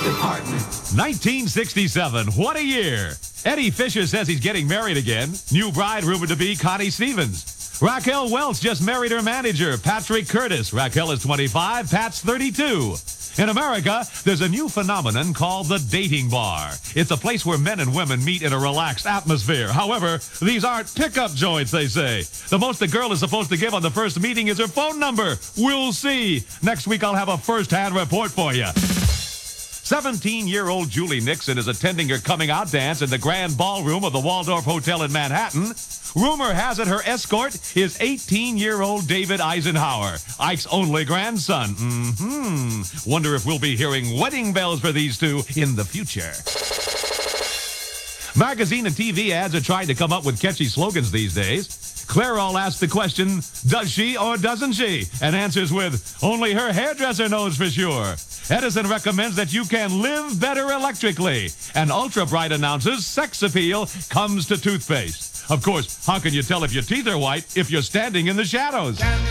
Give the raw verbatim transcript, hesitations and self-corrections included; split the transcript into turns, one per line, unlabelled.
department.
nineteen sixty-seven, what a year. Eddie Fisher says he's getting married again. New bride rumored to be Connie Stevens. Raquel Welch just married her manager, Patrick Curtis. Raquel is twenty-five, Pat's thirty-two. In America, there's a new phenomenon called the dating bar. It's a place where men and women meet in a relaxed atmosphere. However, these aren't pickup joints, they say. The most a girl is supposed to give on the first meeting is her phone number. We'll see. Next week, I'll have a first-hand report for you. seventeen-year-old Julie Nixon is attending her coming-out dance in the grand ballroom of the Waldorf Hotel in Manhattan. Rumor has it her escort is eighteen-year-old David Eisenhower, Ike's only grandson. Mm-hmm. Wonder if we'll be hearing wedding bells for these two in the future. Magazine and T V ads are trying to come up with catchy slogans these days. Clairol asks the question, does she or doesn't she? And answers with, only her hairdresser knows for sure. Edison recommends that you can live better electrically. And Ultra Bright announces sex appeal comes to toothpaste. Of course, how can you tell if your teeth are white if you're standing in the shadows?